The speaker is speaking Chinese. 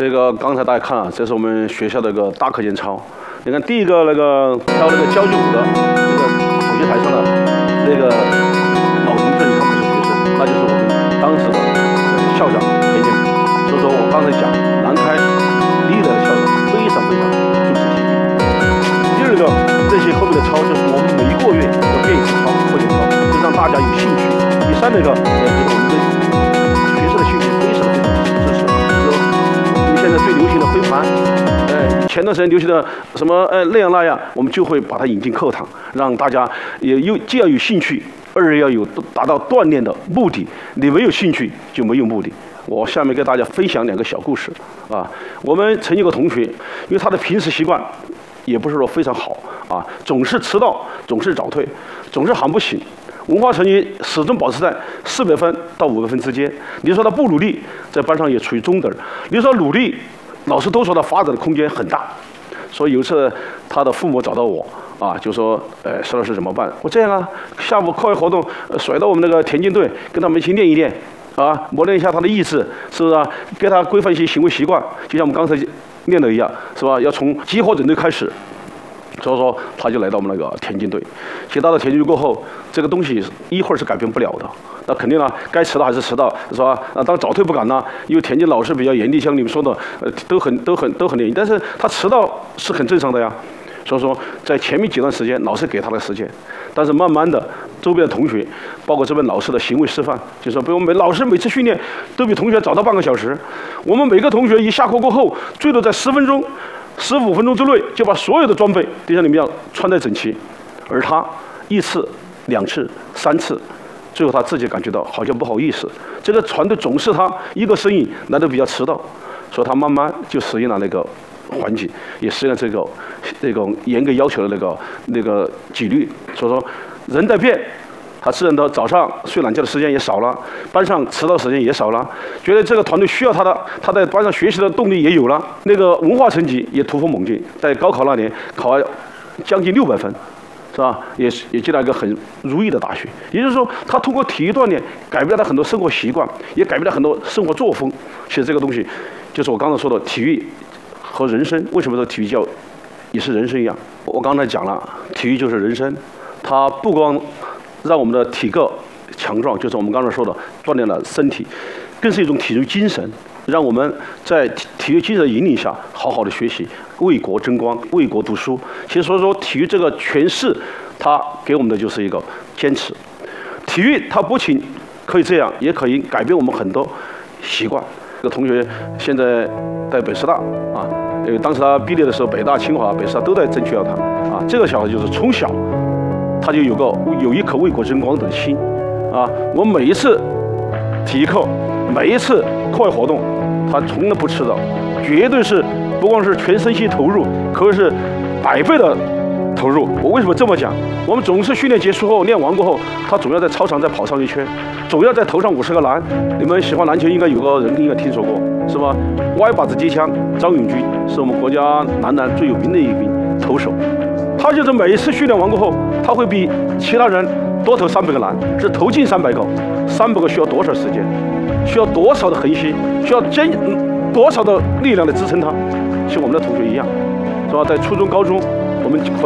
这个刚才大家看啊，这是我们学校的一个大课间操。你看第一个那个跳那个交际舞的这个主席台上的那个老同志，你看不是学生，那就是我们当时的校长田建平。所以说我刚才讲南开历来的校长非常非常重视体育。第二个，这些后面的操就是我们每一个月要变一次操，课间操，就让大家有兴趣。第三那个，就是我们的学生的兴趣非常非常支持。现在最流行的飞盘，前段时间流行的什么那样那样，我们就会把它引进课堂，让大家既要有兴趣，二要有达到锻炼的目的。你没有兴趣就没有目的。我下面给大家分享2个小故事啊。我们曾有个同学，因为他的平时习惯也不是说非常好啊，总是迟到，总是早退，总是喊不醒。文化成绩始终保持在400分到500分之间。你说他不努力，在班上也处于中等；你说努力，老师都说他发展的空间很大。所以有一次他的父母找到我啊，就说佘老师怎么办？我这样啊，下午课外活动甩到我们那个田径队，跟他们一起练一练啊，磨练一下他的意志，是不是啊？给他规范一些行为习惯，就像我们刚才练的一样，是吧？要从集合整队开始。所以说，他就来到我们那个田径队。其实到了田径队过后，这个东西一会儿是改变不了的。那肯定呢，该迟到还是迟到，是吧？当早退不敢呢，因为田径老师比较严厉，像你们说的，都很严厉。但是他迟到是很正常的呀。所以说，在前面几段时间，老师给他的时间，但是慢慢的，周边的同学，包括这边老师的行为示范，就说，比如老师每次训练都比同学早到半个小时。我们每个同学一下课过后，最多在10分钟。15分钟之内就把所有的装备就像你们一样穿戴整齐，而他1次、2次、3次，最后他自己感觉到好像不好意思。这个团队总是他一个身影来的比较迟到，所以他慢慢就适应了那个环境，也适应了这种严格要求的那个纪律。所以说人在变。他自然的早上睡懒觉的时间也少了，班上迟到时间也少了，觉得这个团队需要他的，他在班上学习的动力也有了，那个文化成绩也突飞猛进，在高考那年考了将近600分，是吧？也进了一个很如意的大学。也就是说，他通过体育锻炼改变了他很多生活习惯，也改变了很多生活作风。其实这个东西就是我刚才说的体育和人生。为什么说体育也是人生一样？我刚才讲了，体育就是人生，它不光让我们的体格强壮，就是我们刚才说的锻炼了身体，更是一种体育精神，让我们在体育精神引领下好好的学习，为国争光，为国读书。其实所以说，体育这个诠释，它给我们的就是一个坚持。体育它不仅可以这样，也可以改变我们很多习惯。这个同学现在在北师大啊，因为当时他毕业的时候，北大、清华、北师大都在争取要他啊。这个小孩就是从小。他就有一颗为国争光的心，啊！我每一次体育课，每一次课外活动，他从来不迟到，绝对是不光是全身心投入，可是100倍的投入。我为什么这么讲？我们总是训练结束后，练完过后，他总要在操场再跑上一圈，总要再投上50个篮。你们喜欢篮球，应该有个人应该听说过，是吧？歪把子机枪张永军是我们国家男篮最有名的一名投手。他就是每一次训练完过后，他会比其他人多投300个篮，是投进300个，300个需要多少时间？需要多少的恒心？需要多少的力量来支撑他？像我们的同学一样，是吧？在初中、高中，我们